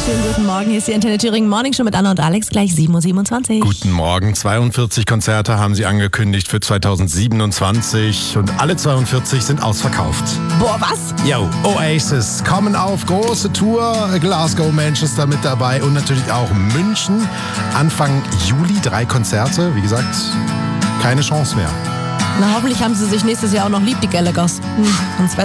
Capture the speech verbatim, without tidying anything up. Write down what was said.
Schönen guten Morgen, hier ist die Antenne Thüringen Morning Show mit Anna und Alex, gleich sieben Uhr siebenundzwanzig. Guten Morgen, zweiundvierzig Konzerte haben sie angekündigt für zweitausendsiebenundzwanzig und alle zweiundvierzig sind ausverkauft. Boah, was? Yo, Oasis kommen auf große Tour, Glasgow, Manchester mit dabei und natürlich auch München. Anfang Juli drei Konzerte, wie gesagt, keine Chance mehr. Na, hoffentlich haben sie sich nächstes Jahr auch noch lieb, die Gallaghers. Hm, sonst wär's